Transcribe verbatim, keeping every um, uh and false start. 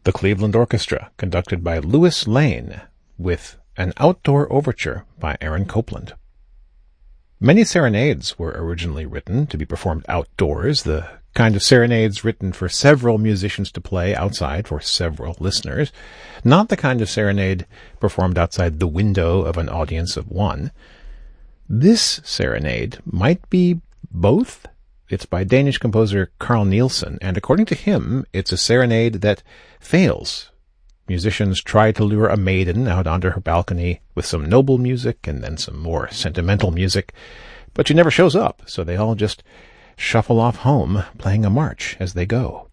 the Cleveland Orchestra, conducted by Louis Lane, with an outdoor overture by Aaron Copland. Many serenades were originally written to be performed outdoors, the kind of serenades written for several musicians to play outside for several listeners, not the kind of serenade performed outside the window of an audience of one. This serenade might be both. It's by Danish composer Carl Nielsen, and according to him, it's a serenade that fails. Musicians try to lure a maiden out onto her balcony with some noble music and then some more sentimental music, but she never shows up, so they all just shuffle off home, playing a march as they go.